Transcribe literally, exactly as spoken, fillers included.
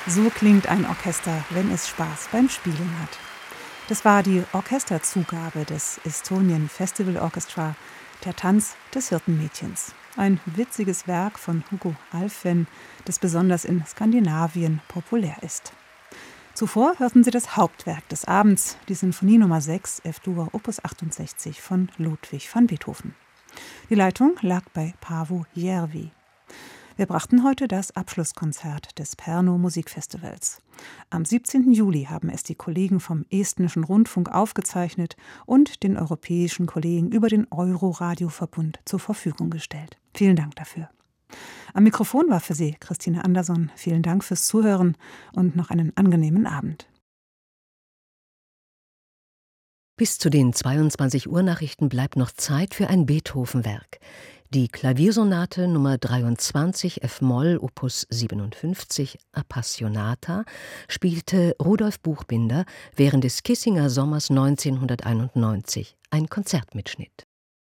So klingt ein Orchester, wenn es Spaß beim Spielen hat. Das war die Orchesterzugabe des Estonian Festival Orchestra, der Tanz des Hirtenmädchens. Ein witziges Werk von Hugo Alfven, das besonders in Skandinavien populär ist. Zuvor hörten Sie das Hauptwerk des Abends, die Sinfonie Nummer sechs, F-Dur Opus achtundsechzig von Ludwig van Beethoven. Die Leitung lag bei Paavo Järvi. Wir brachten heute das Abschlusskonzert des Pärnu Musikfestivals. Am siebzehnten Juli haben es die Kollegen vom Estnischen Rundfunk aufgezeichnet und den europäischen Kollegen über den Euro-Radio-Verbund zur Verfügung gestellt. Vielen Dank dafür. Am Mikrofon war für Sie Christine Andersson. Vielen Dank fürs Zuhören und noch einen angenehmen Abend. Bis zu den zweiundzwanzig Uhr Nachrichten bleibt noch Zeit für ein Beethoven-Werk. Die Klaviersonate Nummer dreiundzwanzig F-Moll Opus siebenundfünfzig Appassionata spielte Rudolf Buchbinder während des Kissinger Sommers neunzehnhunderteinundneunzig, ein Konzertmitschnitt.